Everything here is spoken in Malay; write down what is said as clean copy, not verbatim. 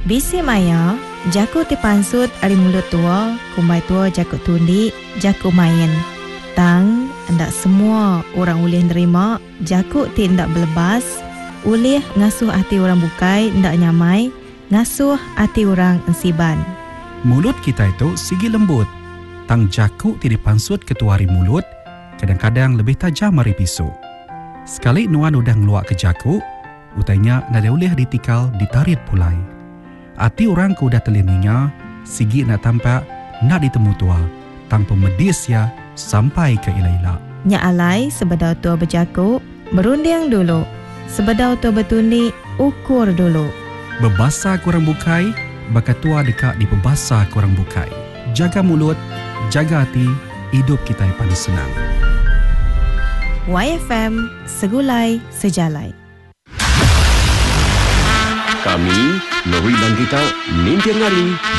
Bisi maya, jaku ti pansut ari mulut tua, kumbai tua jaku tundi, jaku main. Tang, ndak semua orang boleh nerima, jaku ti ndak belebas, ulih ngasuh hati orang bukai, ndak nyamai, ngasuh hati orang ensiban. Mulut kita itu sigi lembut. Tang jaku ti dipansut ketuari mulut, kadang-kadang lebih tajam dari pisau. Sekali nuan udah ngeluak ke jaku, utainya nada boleh ditikal ditarit pulai. Hati orang ku udah telininya, sigi nak tampak, nak ditemu tua. Tang pemedis ya, sampai ke ila-ila. Nya alai sebedau tua berjaku, berunding dulu. Sebedau tua bertundi, ukur dulu. Bebasa kurang bukai, bakat tua dekat di pebasa kurang bukai. Jaga mulut, jaga hati, hidup kita yang paling senang. YFM, segulai sejalai. Kami, Nuri dan kita, mimpi ngari